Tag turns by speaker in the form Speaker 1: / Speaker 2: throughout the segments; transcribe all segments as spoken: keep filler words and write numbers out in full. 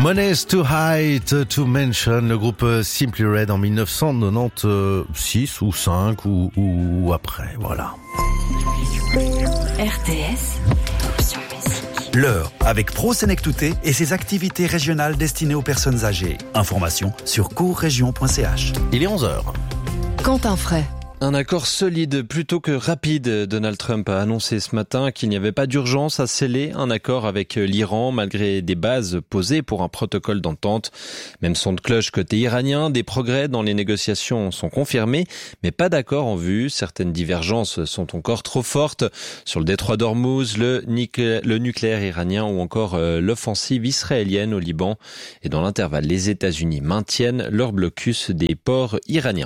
Speaker 1: Money's Too High to Mention, le groupe Simply Red en dix-neuf cent quatre-vingt-seize ou cinq ou, ou après, voilà.
Speaker 2: R T S, option musique.
Speaker 3: L'heure avec Pro Sénectouté et ses activités régionales destinées aux personnes âgées. Information sur courrégion point c h.
Speaker 1: Il est onze heures.
Speaker 4: Quentin Fray.
Speaker 5: Un accord solide plutôt que rapide. Donald Trump a annoncé ce matin qu'il n'y avait pas d'urgence à sceller un accord avec l'Iran malgré des bases posées pour un protocole d'entente. Même son de cloche côté iranien, des progrès dans les négociations sont confirmés, mais pas d'accord en vue. Certaines divergences sont encore trop fortes sur le détroit d'Ormuz, le, nuclé- le nucléaire iranien ou encore euh, l'offensive israélienne au Liban. Et dans l'intervalle, les États-Unis maintiennent leur blocus des ports iraniens.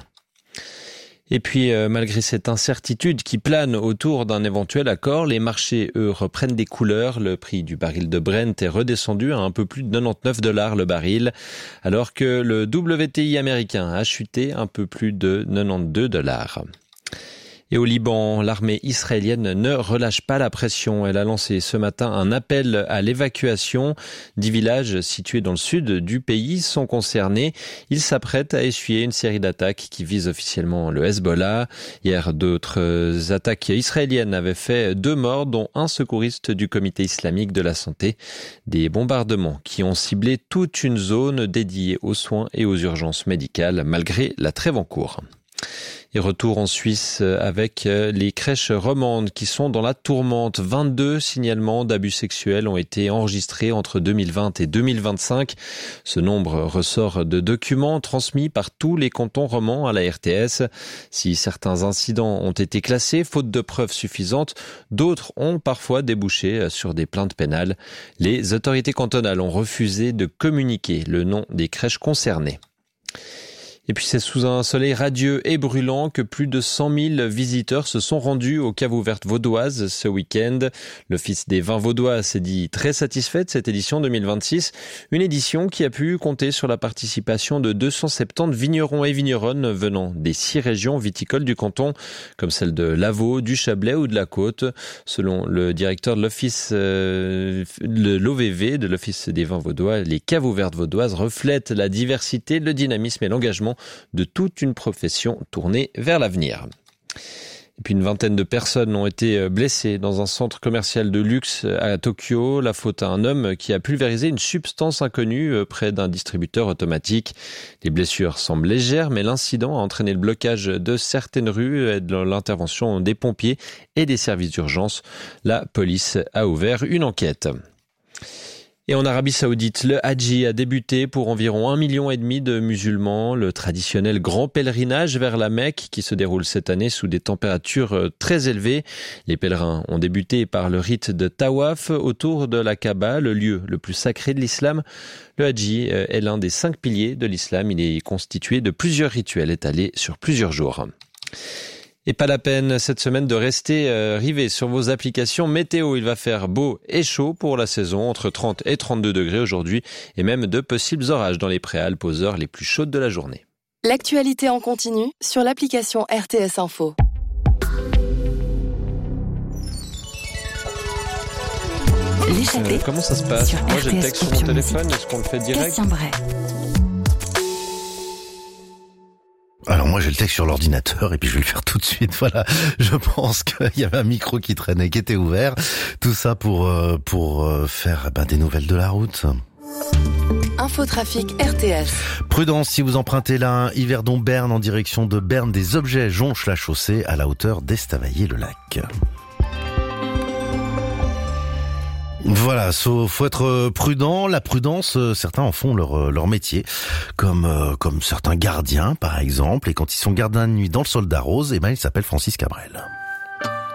Speaker 5: Et puis, euh, malgré cette incertitude qui plane autour d'un éventuel accord, les marchés, eux, reprennent des couleurs. Le prix du baril de Brent est redescendu à un peu plus de quatre-vingt-dix-neuf dollars le baril, alors que le W T I américain a chuté un peu plus de quatre-vingt-douze dollars. Et au Liban, l'armée israélienne ne relâche pas la pression. Elle a lancé ce matin un appel à l'évacuation. Dix villages situés dans le sud du pays sont concernés. Ils s'apprêtent à essuyer une série d'attaques qui visent officiellement le Hezbollah. Hier, d'autres attaques israéliennes avaient fait deux morts, dont un secouriste du comité islamique de la santé. Des bombardements qui ont ciblé toute une zone dédiée aux soins et aux urgences médicales, malgré la trêve en cours. Et retour en Suisse avec les crèches romandes qui sont dans la tourmente. vingt-deux signalements d'abus sexuels ont été enregistrés entre deux mille vingt et deux mille vingt-cinq. Ce nombre ressort de documents transmis par tous les cantons romans à la R T S. Si certains incidents ont été classés, faute de preuves suffisantes, d'autres ont parfois débouché sur des plaintes pénales. Les autorités cantonales ont refusé de communiquer le nom des crèches concernées. Et puis c'est sous un soleil radieux et brûlant que plus de cent mille visiteurs se sont rendus aux caves ouvertes vaudoises ce week-end. L'Office des vins vaudois s'est dit très satisfait de cette édition deux mille vingt-six. Une édition qui a pu compter sur la participation de deux cent soixante-dix vignerons et vigneronnes venant des six régions viticoles du canton, comme celles de l'Avaux, du Chablais ou de la Côte. Selon le directeur de l'Office, euh, de l'O V V, de l'Office des vins vaudois, les caves ouvertes vaudoises reflètent la diversité, le dynamisme et l'engagement de toute une profession tournée vers l'avenir. Et puis une vingtaine de personnes ont été blessées dans un centre commercial de luxe à Tokyo. La faute à un homme qui a pulvérisé une substance inconnue près d'un distributeur automatique. Les blessures semblent légères, mais l'incident a entraîné le blocage de certaines rues et de l'intervention des pompiers et des services d'urgence. La police a ouvert une enquête. Et en Arabie Saoudite, le Hadji a débuté pour environ un million et demi de musulmans. Le traditionnel grand pèlerinage vers la Mecque qui se déroule cette année sous des températures très élevées. Les pèlerins ont débuté par le rite de Tawaf autour de la Kaaba, le lieu le plus sacré de l'islam. Le Hadji est l'un des cinq piliers de l'islam. Il est constitué de plusieurs rituels étalés sur plusieurs jours. Et pas la peine cette semaine de rester euh, rivé sur vos applications météo. Il va faire beau et chaud pour la saison, entre trente et trente-deux degrés aujourd'hui, et même de possibles orages dans les Préalpes aux heures les plus chaudes de la journée.
Speaker 4: L'actualité en continu sur l'application R T S Info.
Speaker 5: Euh, comment ça se passe? Moi j'ai le texte sur mon téléphone, est-ce qu'on le fait direct?
Speaker 1: Alors moi j'ai le texte sur l'ordinateur et puis je vais le faire tout de suite. Voilà, je pense qu'il y avait un micro qui traînait, qui était ouvert. Tout ça pour euh, pour euh, faire ben, des nouvelles de la route.
Speaker 4: Infotrafic R T S.
Speaker 1: Prudence si vous empruntez la Yverdon-Berne en direction de Berne, des objets jonchent la chaussée à la hauteur d'Estavayer-le-Lac. Voilà, faut, faut être prudent. La prudence, certains en font leur leur métier, comme comme certains gardiens par exemple. Et quand ils sont gardiens de nuit dans le Soldat Rose, eh ben ils s'appellent Francis Cabrel.